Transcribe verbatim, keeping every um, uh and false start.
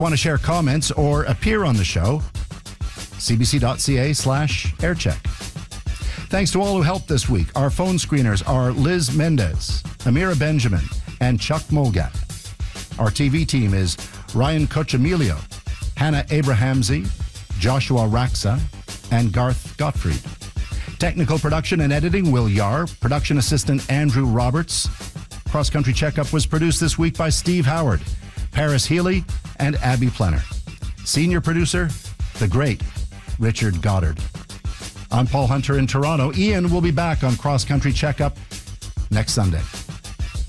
Want to share comments or appear on the show? cbc.ca slash aircheck. Thanks to all who helped this week. Our phone screeners are Liz Mendez, Amira Benjamin, and Chuck Molgat. Our T V team is Ryan Cochemilio, Hannah Abrahamsey, Joshua Raxa, and Garth Gottfried. Technical production and editing, Will Yar. Production assistant, Andrew Roberts. Cross Country Checkup was produced this week by Steve Howard, Paris Healy, and Abby Plenner. Senior producer, the great Richard Goddard. I'm Paul Hunter in Toronto. Ian will be back on Cross Country Checkup next Sunday.